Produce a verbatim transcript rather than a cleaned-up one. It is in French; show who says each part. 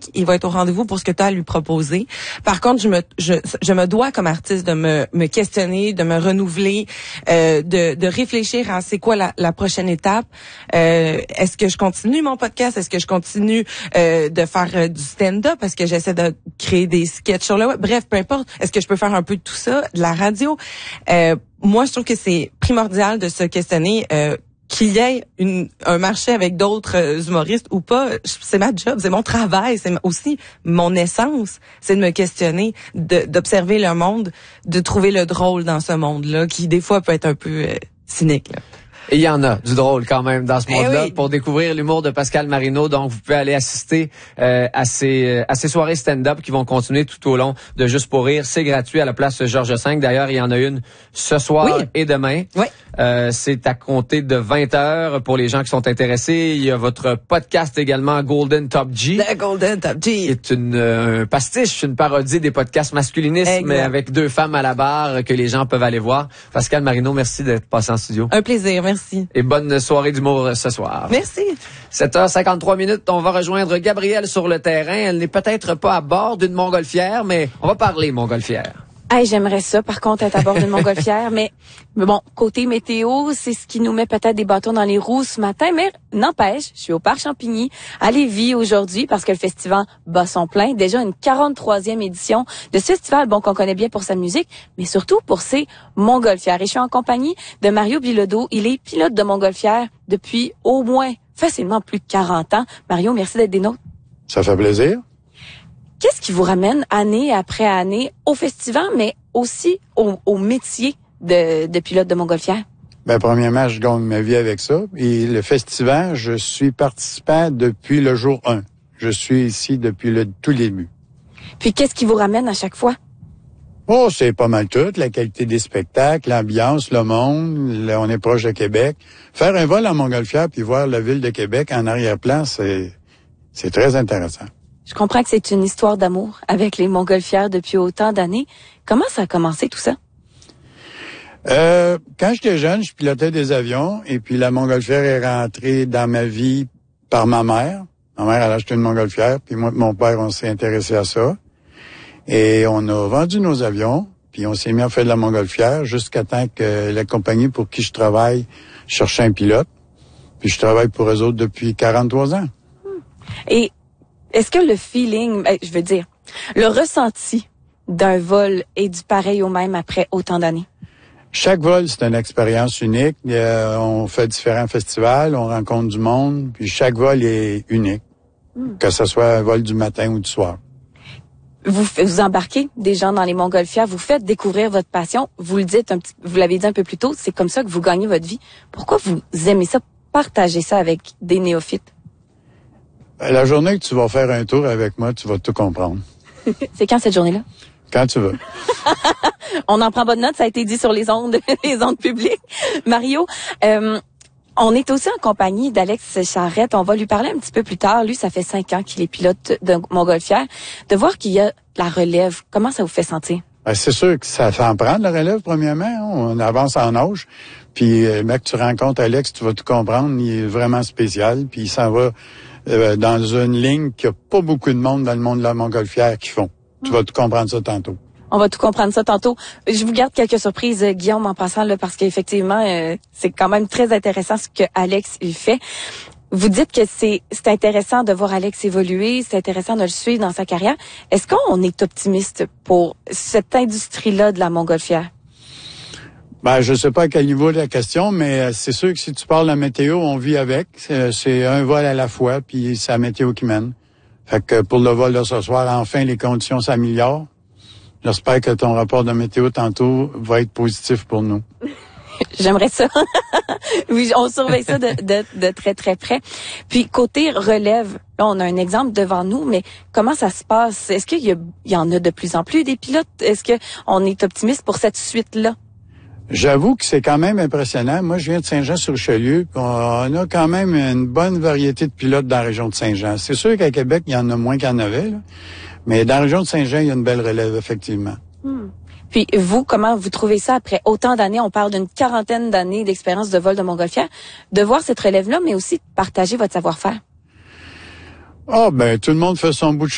Speaker 1: il va être au rendez-vous pour ce que tu as à lui proposer. Par contre, je me je, je me dois comme artiste de me me questionner, de me renouveler, euh, de de réfléchir à c'est quoi la, la prochaine étape. Euh, est-ce que je continue mon podcast? Est-ce que je continue euh, de faire euh, du stand-up? Est-ce que j'essaie de créer des sketchs sur le web? Bref, peu importe. Est-ce que je peux faire un peu de tout ça, de la radio? Euh, moi, je trouve que c'est primordial de se questionner euh, qu'il y ait une, un marché avec d'autres euh, humoristes ou pas. C'est ma job, c'est mon travail, c'est aussi mon essence, c'est de me questionner, de, d'observer le monde, de trouver le drôle dans ce monde-là, qui des fois peut être un peu euh, cynique, là.
Speaker 2: Et il y en a du drôle quand même dans ce monde-là.
Speaker 1: Eh oui.
Speaker 2: Pour découvrir l'humour de Pascal Marino, donc vous pouvez aller assister euh, à ces à ces soirées stand-up qui vont continuer tout au long de Juste pour rire. C'est gratuit à la place Georges V. D'ailleurs, il y en a une ce soir
Speaker 1: oui.
Speaker 2: et demain.
Speaker 1: Oui.
Speaker 2: Euh, c'est à compter de vingt heures pour les gens qui sont intéressés. Il y a votre podcast également, Golden Top G.
Speaker 1: The Golden Top G.
Speaker 2: Qui est une euh, un pastiche, une parodie des podcasts masculinistes, exact. Mais avec deux femmes à la barre que les gens peuvent aller voir. Pascal Marino, merci d'être passé en studio.
Speaker 1: Un plaisir, merci.
Speaker 2: Et bonne soirée d'humour ce soir.
Speaker 1: Merci.
Speaker 2: sept heures cinquante-trois minutes, on va rejoindre Gabrielle sur le terrain. Elle n'est peut-être pas à bord d'une montgolfière, mais on va parler montgolfière.
Speaker 3: Hey, j'aimerais ça, par contre, être à bord d'une montgolfière, mais, mais bon, côté météo, c'est ce qui nous met peut-être des bâtons dans les roues ce matin, mais n'empêche, je suis au Parc Champigny, à Lévis aujourd'hui, parce que le festival bat son plein. Déjà une quarante-troisième édition de ce festival, bon, qu'on connaît bien pour sa musique, mais surtout pour ses montgolfières. Et je suis en compagnie de Mario Bilodeau. Il est pilote de montgolfière depuis au moins facilement plus de quarante ans. Mario, merci d'être des nôtres.
Speaker 4: Ça fait plaisir.
Speaker 3: Qu'est-ce qui vous ramène année après année au festival, mais aussi au, au métier de, de pilote de montgolfière?
Speaker 4: Ben, premièrement, je gagne ma vie avec ça. Et le festival, je suis participant depuis le jour un. Je suis ici depuis le tout début.
Speaker 3: Puis, qu'est-ce qui vous ramène à chaque fois?
Speaker 4: Oh, c'est pas mal tout. La qualité des spectacles, l'ambiance, le monde. Là, on est proche de Québec. Faire un vol en montgolfière puis voir la ville de Québec en arrière-plan, c'est, c'est très intéressant.
Speaker 3: Je comprends que c'est une histoire d'amour avec les montgolfières depuis autant d'années. Comment ça a commencé tout ça?
Speaker 4: Euh, quand j'étais jeune, je pilotais des avions et puis la montgolfière est rentrée dans ma vie par ma mère. Ma mère, elle a acheté une montgolfière, puis moi et mon père, on s'est intéressé à ça. Et on a vendu nos avions, puis on s'est mis à faire de la montgolfière jusqu'à temps que la compagnie pour qui je travaille cherchait un pilote. Puis je travaille pour eux autres depuis quarante-trois ans.
Speaker 3: Et est-ce que le feeling, je veux dire, le ressenti d'un vol est du pareil au même après autant d'années?
Speaker 4: Chaque vol, c'est une expérience unique. Euh, on fait différents festivals, on rencontre du monde, puis chaque vol est unique, mm. que ce soit un vol du matin ou du soir.
Speaker 3: Vous vous embarquez des gens dans les montgolfières, vous faites découvrir votre passion. Vous le dites un petit, vous l'avez dit un peu plus tôt, c'est comme ça que vous gagnez votre vie. Pourquoi vous aimez ça, partager ça avec des néophytes?
Speaker 4: La journée que tu vas faire un tour avec moi, tu vas tout comprendre.
Speaker 3: C'est quand cette journée-là?
Speaker 4: Quand tu veux.
Speaker 3: On en prend bonne note, ça a été dit sur les ondes, les ondes publiques. Mario, euh, on est aussi en compagnie d'Alex Charrette. On va lui parler un petit peu plus tard. Lui, ça fait cinq ans qu'il est pilote de montgolfière. De voir qu'il y a la relève, comment ça vous fait sentir?
Speaker 4: Ben, c'est sûr que ça fait en prendre la relève, premièrement. On avance en âge. Puis, euh, mec, tu rencontres Alex, tu vas tout comprendre. Il est vraiment spécial. Puis, il s'en va euh, dans une ligne qu'il n'y a pas beaucoup de monde dans le monde de la montgolfière qui font. Tu vas tout comprendre ça tantôt.
Speaker 3: On va tout comprendre ça tantôt. Je vous garde quelques surprises, Guillaume, en passant, là, parce qu'effectivement, euh, c'est quand même très intéressant ce que Alex il fait. Vous dites que c'est c'est intéressant de voir Alex évoluer, c'est intéressant de le suivre dans sa carrière. Est-ce qu'on est optimiste pour cette industrie-là de la montgolfière?
Speaker 4: Ben, je sais pas à quel niveau de la question, mais c'est sûr que si tu parles de la météo, on vit avec. C'est, c'est un vol à la fois, puis c'est la météo qui mène. Fait que pour le vol de ce soir, enfin, les conditions s'améliorent. J'espère que ton rapport de météo tantôt va être positif pour nous.
Speaker 3: J'aimerais ça. Oui, on surveille ça de, de, de très, très près. Puis, côté relève, là, on a un exemple devant nous, mais comment ça se passe? Est-ce qu'il y, a, il y en a de plus en plus des pilotes? Est-ce que on est optimiste pour cette suite-là?
Speaker 4: J'avoue que c'est quand même impressionnant. Moi, je viens de Saint-Jean-sur-Richelieu. On a quand même une bonne variété de pilotes dans la région de Saint-Jean. C'est sûr qu'à Québec, il y en a moins qu'il y en avait, là. Mais dans la région de Saint-Jean, il y a une belle relève, effectivement.
Speaker 3: Hmm. Puis vous, comment vous trouvez ça après autant d'années? On parle d'une quarantaine d'années d'expérience de vol de montgolfière. De voir cette relève-là, mais aussi de partager votre savoir-faire.
Speaker 4: Ah, ben, tout le monde fait son bout de